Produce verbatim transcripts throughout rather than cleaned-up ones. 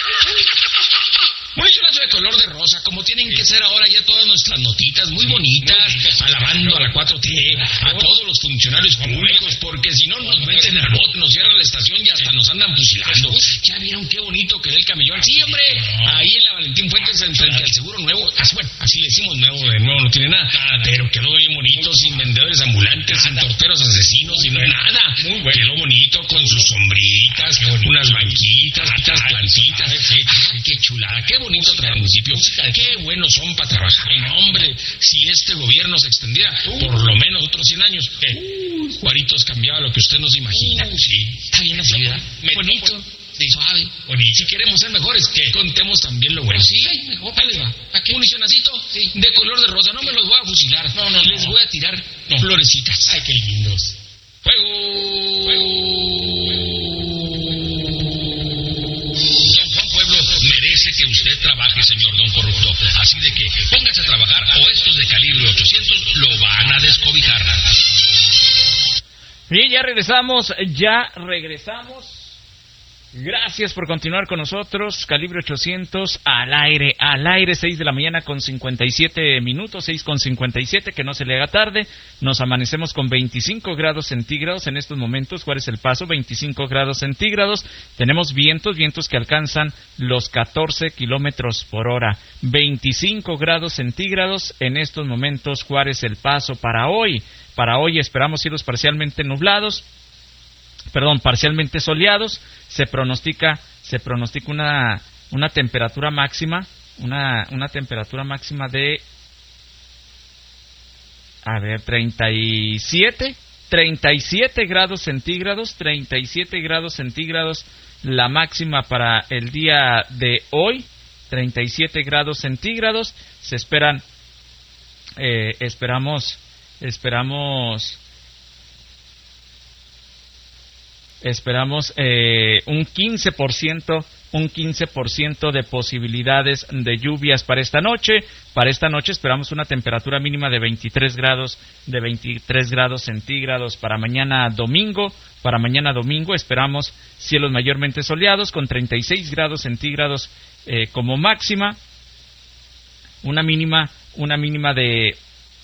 Municionazo de color de rosa, como tienen que ser ahora ya todas nuestras notitas, muy bonitas, alabando a la cuatro T, a todos los funcionarios públicos, porque si no nos meten al bote, nos cierran la estación y hasta nos andan fusilando. ¿Ya vieron qué bonito quedó el camellón? Sí, hombre, ahí en la Valentín Fuentes, frente al Seguro Nuevo, así, bueno, así le decimos nuevo, de nuevo no tiene nada, pero quedó bien bonito, sin vendedores ambulantes, sin torteros asesinos, sin nada. Quedó bonito, con sus sombritas, unas banquitas, unas plantitas. Ay, qué chulada, qué bonito trae el municipio, qué buenos son para trabajar. No, hombre, si este gobierno se extendiera por lo menos otros cien años, eh, Juaritos cambiaba lo que usted no se imagina. Sí, está bien la ciudad, bonito, sí, suave, bonito. Si queremos ser mejores, ¿qué? Contemos también lo bueno. Sí, mejor, ahí les va. Municionacito sí, de color de rosa, no me los voy a fusilar, no, no, les no. voy a tirar no. florecitas. Ay, qué lindos. ¡Fuego! ¡Fuego! Merece que usted trabaje, señor don corrupto. Así de que póngase a trabajar o estos de calibre ochocientos lo van a descobijar. Bien, ya regresamos, ya regresamos. Gracias por continuar con nosotros. Calibre ochocientos al aire, al aire, seis de la mañana con cincuenta y siete minutos, seis con cincuenta y siete, que no se le haga tarde. Nos amanecemos con veinticinco grados centígrados en estos momentos. ¿Cuál es el paso? veinticinco grados centígrados. Tenemos vientos, vientos que alcanzan los catorce kilómetros por hora. veinticinco grados centígrados en estos momentos. Juárez El Paso para hoy. Para hoy esperamos cielos parcialmente nublados. Perdón, parcialmente soleados. Se pronostica, se pronostica una, una temperatura máxima, una, una temperatura máxima de, a ver, treinta y siete, treinta y siete grados centígrados, treinta y siete grados centígrados la máxima para el día de hoy, treinta y siete grados centígrados. Se esperan, eh, esperamos, esperamos. Esperamos eh, un quince por ciento, un quince por ciento de posibilidades de lluvias para esta noche. Para esta noche esperamos una temperatura mínima de veintitrés grados, de veintitrés grados centígrados para mañana domingo. Para mañana domingo esperamos cielos mayormente soleados con treinta y seis grados centígrados eh, como máxima. Una mínima, una mínima de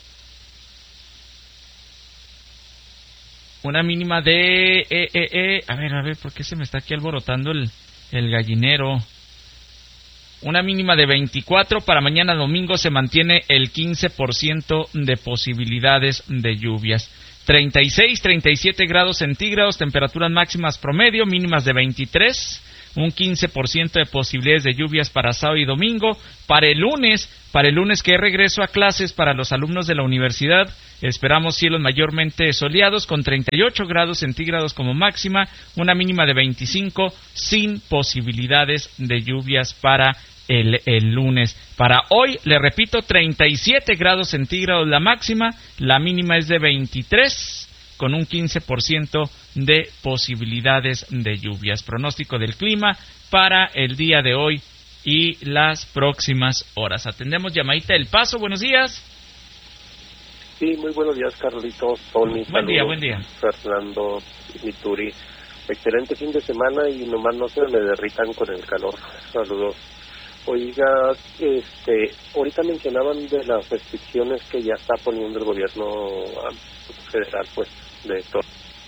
Una mínima de... Eh, eh, eh, a ver, a ver, ¿por qué se me está aquí alborotando el, el gallinero? Una mínima de veinticuatro. Para mañana domingo se mantiene el quince por ciento de posibilidades de lluvias. treinta y seis, treinta y siete grados centígrados, temperaturas máximas promedio, mínimas de veintitrés. Un quince por ciento de posibilidades de lluvias para sábado y domingo. Para el lunes, para el lunes que es regreso a clases para los alumnos de la universidad, esperamos cielos mayormente soleados con treinta y ocho grados centígrados como máxima, una mínima de veinticinco, sin posibilidades de lluvias para el, el lunes. Para hoy, le repito, treinta y siete grados centígrados la máxima, la mínima es de veintitrés, con un quince por ciento de posibilidades de lluvias. Pronóstico del clima para el día de hoy y las próximas horas. Atendemos llamadita del Paso. Buenos días. Sí, muy buenos días, Carlitos, Tony. Buen saludos, día, buen día. Fernando, Mituri. Excelente fin de semana y nomás no se me derritan con el calor. Saludos. Oiga, este, ahorita mencionaban de las restricciones que ya está poniendo el gobierno federal, pues, de todo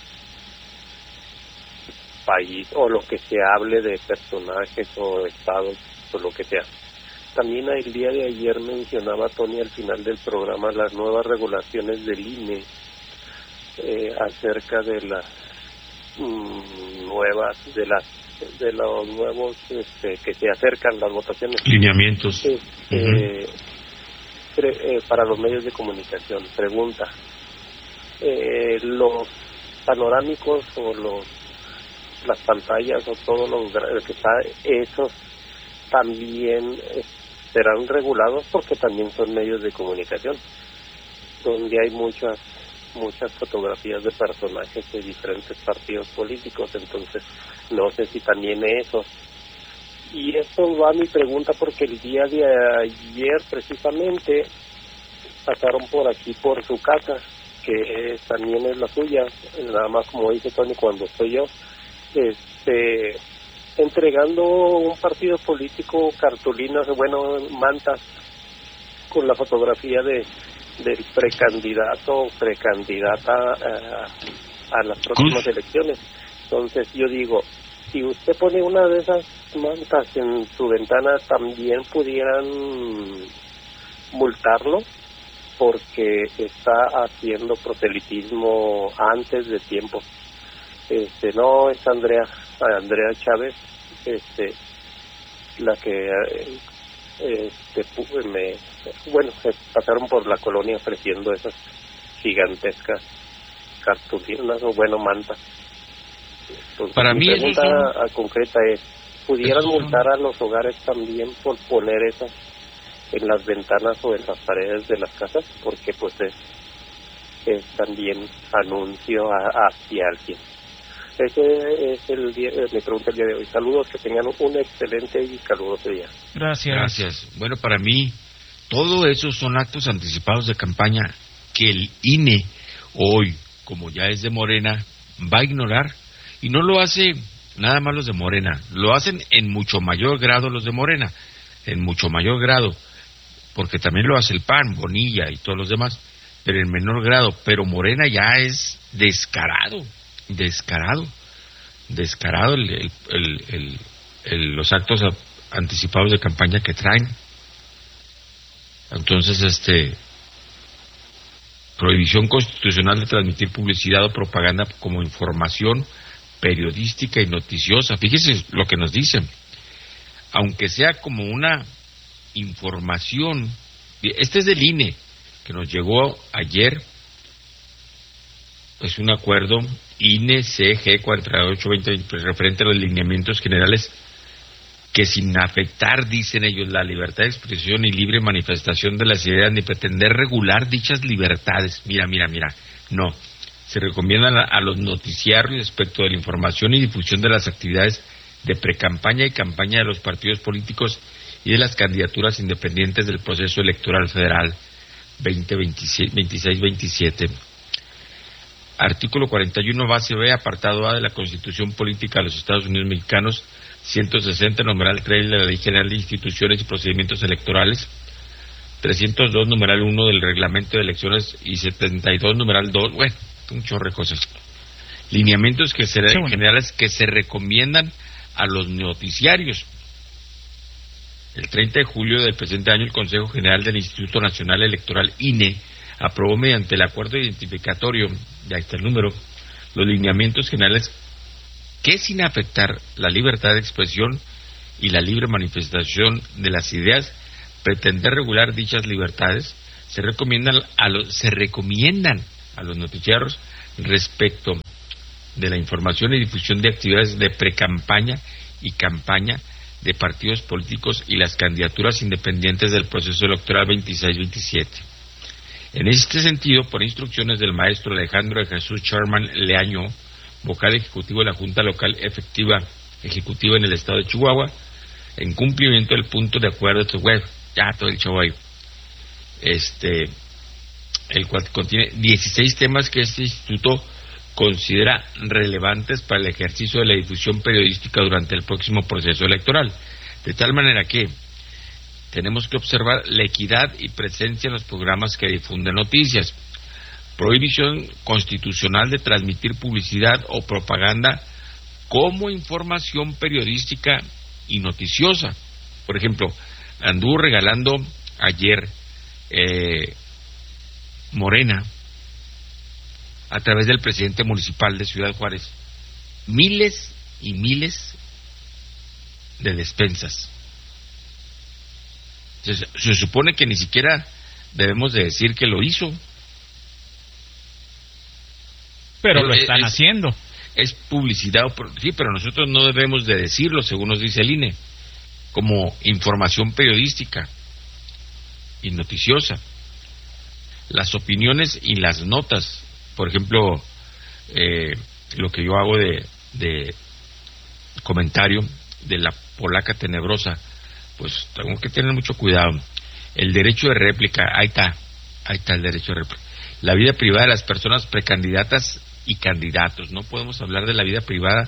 el país, o lo que se hable de personajes o estados, o lo que sea. También el día de ayer mencionaba Tony al final del programa las nuevas regulaciones del I N E eh, acerca de las mmm, nuevas, de las de los nuevos este, que se acercan las votaciones. Lineamientos. Eh, uh-huh. eh, pre, eh, para los medios de comunicación. Pregunta. Eh, los panorámicos o los las pantallas o todo lo que está, esos también eh, serán regulados porque también son medios de comunicación donde hay muchas muchas fotografías de personajes de diferentes partidos políticos, entonces no sé si también esos. Y esto va a mi pregunta porque el día de ayer precisamente pasaron por aquí por su casa, que también es la suya, nada más como dice Tony, cuando estoy yo, este entregando un partido político cartulinas, bueno, mantas con la fotografía de del precandidato o precandidata a, a las próximas elecciones. Entonces yo digo, si usted pone una de esas mantas en su ventana, también pudieran multarlo porque está haciendo proselitismo antes de tiempo. Este, no es Andrea, Andrea Chávez, este, la que este, me, bueno, pasaron por la colonia ofreciendo esas gigantescas cartulinas o bueno mantas. Entonces, para mi mí pregunta son... concreta es, ¿pudieran son... multar a los hogares también por poner esas en las ventanas o en las paredes de las casas? Porque pues es, es también anuncio a, hacia alguien. Ese es el día, mi pregunta el día de hoy. Saludos, que tengan un excelente y caluroso día. Gracias. Gracias. Bueno, para mí, todo eso son actos anticipados de campaña que el I N E hoy, como ya es de Morena, va a ignorar. Y no lo hace nada más los de Morena, lo hacen en mucho mayor grado los de Morena, en mucho mayor grado, porque también lo hace el P A N, Bonilla y todos los demás, pero en menor grado. Pero Morena ya es descarado, descarado, descarado el, el, el, el, el, los actos anticipados de campaña que traen. Entonces, este, prohibición constitucional de transmitir publicidad o propaganda como información periodística y noticiosa. Fíjese lo que nos dicen. Aunque sea como una información, este es del I N E, que nos llegó ayer, es un acuerdo I N E C G cuarenta y ocho veinte, pues, referente a los lineamientos generales, que sin afectar, dicen ellos, la libertad de expresión y libre manifestación de las ideas, ni pretender regular dichas libertades. Mira, mira, mira, no. Se recomiendan a, a los noticiarios respecto de la información y difusión de las actividades de precampaña y campaña de los partidos políticos y de las candidaturas independientes del proceso electoral federal veinte veintiséis veintisiete. Artículo cuarenta y uno, base B, apartado A de la Constitución Política de los Estados Unidos Mexicanos, ciento sesenta, numeral tres de la Ley General de Instituciones y Procedimientos Electorales, trescientos dos, numeral uno del Reglamento de Elecciones y setenta y dos, numeral dos, bueno, un chorro de cosas. Lineamientos que se, sí, bueno. generales que se recomiendan a los noticiarios. El treinta de julio del presente año, el Consejo General del Instituto Nacional Electoral, I N E, aprobó mediante el acuerdo identificatorio, ya está el número, los lineamientos generales que, sin afectar la libertad de expresión y la libre manifestación de las ideas, pretender regular dichas libertades, se recomiendan a los, se recomiendan a los noticiarios respecto de la información y difusión de actividades de precampaña y campaña de partidos políticos y las candidaturas independientes del proceso electoral veintiséis veintisiete. En este sentido, por instrucciones del maestro Alejandro de Jesús Sherman Leaño, vocal ejecutivo de la Junta Local Efectiva Ejecutiva en el estado de Chihuahua, en cumplimiento del punto de acuerdo de web, ya todo el show ahí, este, el cual contiene dieciséis temas que este instituto considera relevantes para el ejercicio de la difusión periodística durante el próximo proceso electoral, de tal manera que tenemos que observar la equidad y presencia en los programas que difunden noticias, prohibición constitucional de transmitir publicidad o propaganda como información periodística y noticiosa. Por ejemplo, anduvo regalando ayer eh, Morena, a través del presidente municipal de Ciudad Juárez, miles y miles de despensas. Entonces, se supone que ni siquiera debemos de decir que lo hizo. Pero lo es, están es, haciendo. Es publicidad, sí, pero nosotros no debemos de decirlo, según nos dice el I N E, como información periodística y noticiosa. Las opiniones y las notas, por ejemplo, eh, lo que yo hago de, de comentario de la polaca tenebrosa, pues tengo que tener mucho cuidado. El derecho de réplica, ahí está, ahí está el derecho de réplica. La vida privada de las personas precandidatas y candidatos. No podemos hablar de la vida privada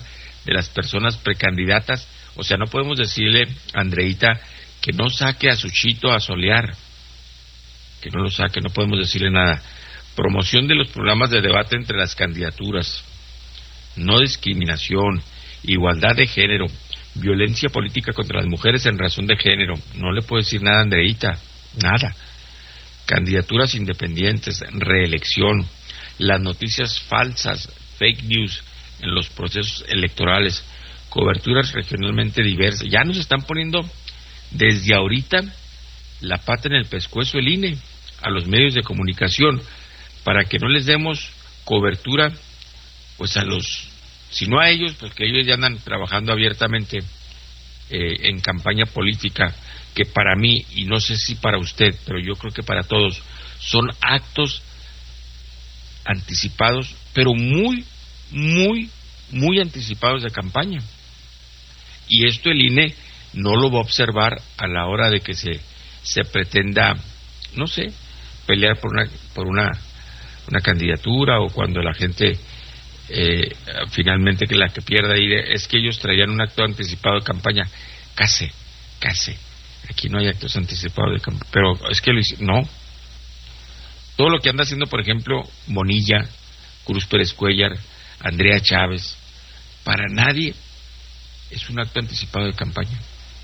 de las personas precandidatas. O sea, no podemos decirle a Andreita que no saque a Suchito a solear, que no lo saque, no podemos decirle nada. Promoción de los programas de debate entre las candidaturas, no discriminación, igualdad de género, violencia política contra las mujeres en razón de género. No le puedo decir nada a Andreita, nada. Candidaturas independientes, reelección, las noticias falsas, fake news en los procesos electorales, coberturas regionalmente diversas. Ya nos están poniendo desde ahorita la pata en el pescuezo el I N E a los medios de comunicación para que no les demos cobertura, pues a los, si no a ellos, pues que ellos ya andan trabajando abiertamente eh, en campaña política, que para mí, y no sé si para usted, pero yo creo que para todos, son actos anticipados, pero muy, muy, muy anticipados de campaña. Y esto el I N E no lo va a observar a la hora de que se, se pretenda, no sé, pelear por una, por una, una candidatura, o cuando la gente eh, finalmente que la que pierda es que ellos traían un acto anticipado de campaña. Case, case. Aquí no hay actos anticipados de campaña, pero es que lo hice, no. Todo lo que anda haciendo, por ejemplo, Bonilla, Cruz Pérez Cuellar, Andrea Chávez, para nadie es un acto anticipado de campaña.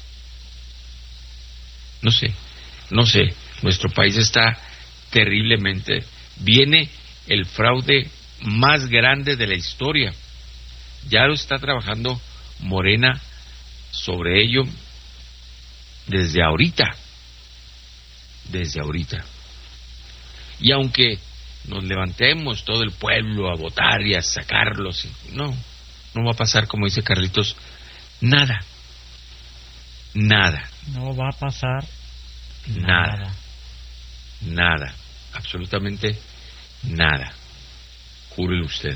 No sé, no sé. Nuestro país está terriblemente. Viene el fraude más grande de la historia. Ya lo está trabajando Morena sobre ello desde ahorita. Desde ahorita. Y aunque nos levantemos todo el pueblo a votar y a sacarlos, no, no va a pasar, como dice Carlitos, nada. Nada. No va a pasar nada. Nada. Nada. Absolutamente nada. Júrelo usted.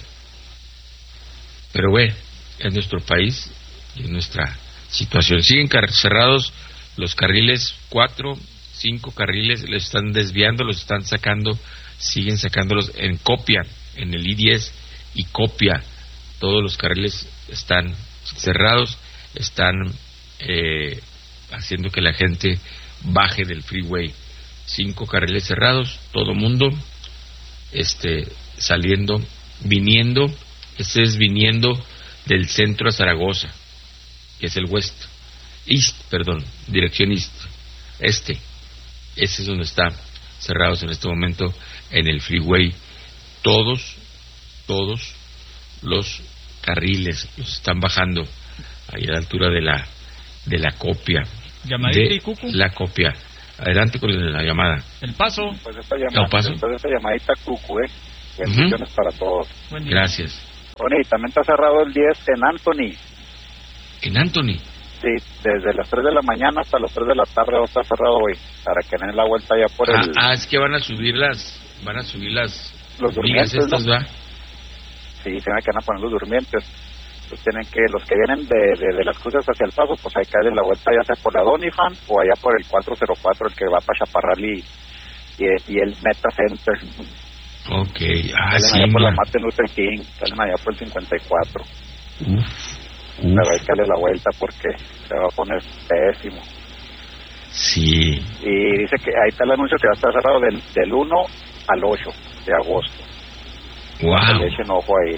Pero bueno, es nuestro país y es nuestra situación. Siguen car- cerrados los carriles, cuatro, cinco carriles, los están desviando, los están sacando, siguen sacándolos en copia, en el I diez y copia. Todos los carriles están cerrados, están eh, haciendo que la gente baje del freeway. Cinco carriles cerrados, todo mundo este saliendo, viniendo, este es viniendo del centro a Zaragoza, que es el west, east, perdón, dirección east, este, ese es donde está cerrados en este momento en el freeway. Todos, todos los carriles los están bajando ahí a la altura de la de la copia. Llamadita de y Cucu. La copia. Adelante con la llamada. El Paso. Pues esta llamada, ¿El Paso? pues esta llamadita Cucu, eh. Bendiciones uh-huh. para todos. Buen día. Gracias. Bueno, y también está cerrado el diez en Anthony. ¿En Anthony? Sí, desde las tres de la mañana hasta las tres de la tarde va a estar cerrado hoy, para que den la vuelta ya por ah, el... Ah, es que van a subir las... Van a subir las... Los durmientes, estas, ¿no? ¿va? Sí, tienen que van a poner los durmientes. Pues tienen que, los que vienen de, de, de las cruces hacia el Paso, pues hay que darle la vuelta ya sea por la Doniphan o allá por el cuatro cero cuatro, el que va para Chaparral y, y, y el Meta Center. Ok, ah, salen sí, allá por la man. Martin Luther King, salen allá por el cincuenta y cuatro. Uf, uf. Pero hay que darle la vuelta porque se va a poner pésimo. Sí. Y dice que ahí está el anuncio que va a estar cerrado del, del uno al ocho de agosto. Wow. Le echen ojo ahí.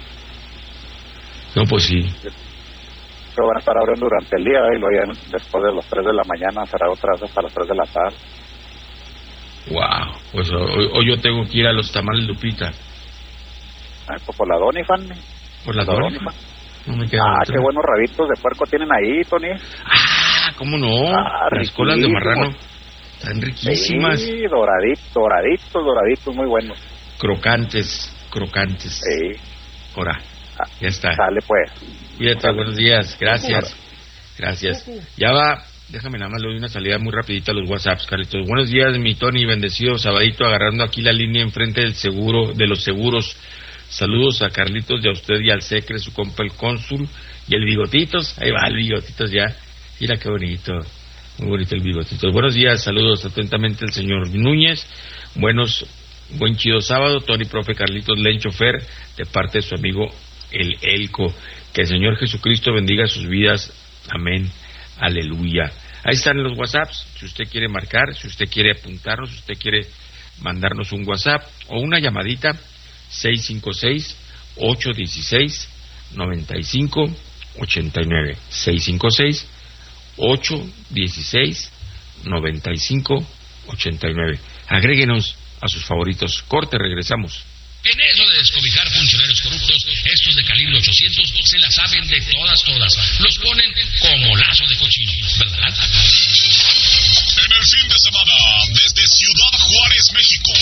No, pues sí. Pero van a estar abriendo durante el día y luego ya después de las tres de la mañana cerrar otra vez hasta las tres de la tarde. Wow. Pues hoy, hoy yo tengo que ir a los tamales Lupita. Ay, pues por la Doniphan. ¿Por la, la Doniphan? Doniphan. No me queda Ah, otra. qué buenos rabitos de puerco tienen ahí, Tony. Ah, ¿cómo no? Ah, Las colas de riquísimos. marrano están riquísimas. Sí, doraditos, doraditos, doraditos, muy buenos. Crocantes, crocantes. Sí. Ahora, Ah, ya está. Sale pues. Cuídate, Sale. buenos días. Gracias. Gracias. Ya va. Déjame nada más, le doy una salida muy rapidita a los WhatsApps, Carlitos. Buenos días, mi Tony, bendecido sabadito, agarrando aquí la línea enfrente del seguro, de los seguros. Saludos a Carlitos y a usted y al Secre, su compa el cónsul, y el Bigotitos. Ahí va el Bigotitos ya. Mira qué bonito. Muy bonito el Bigotitos. Buenos días, saludos atentamente el señor Núñez. Buenos, buen chido sábado, Tony, profe, Carlitos, Lencho Fer, de parte de su amigo el Elco. Que el Señor Jesucristo bendiga sus vidas. Amén. Aleluya. Ahí están los WhatsApps, si usted quiere marcar, si usted quiere apuntarnos, si usted quiere mandarnos un WhatsApp o una llamadita, seis cinco seis, ocho uno seis, nueve cinco ocho nueve, seis cinco seis, ocho uno seis, nueve cinco ocho nueve. Agréguenos a sus favoritos. Corte, regresamos. En eso de descobijar funcionarios corruptos, estos de calibre ochocientos se la saben de todas, todas. Los ponen como lazo de cochino, ¿verdad? En el fin de semana, desde Ciudad Juárez, México,